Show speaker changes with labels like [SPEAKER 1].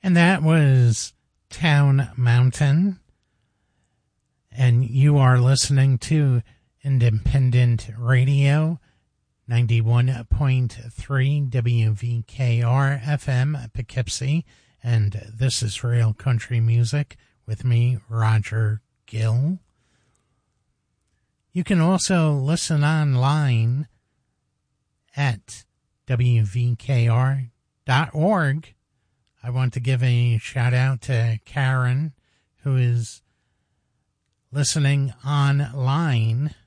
[SPEAKER 1] And that was Town Mountain. And you are listening to Independent Radio, 91.3 WVKR FM Poughkeepsie. And this is Real Country Music with me, Roger Gill. You can also listen online at WVKR.org. I want to give a shout out to Karen, who is listening online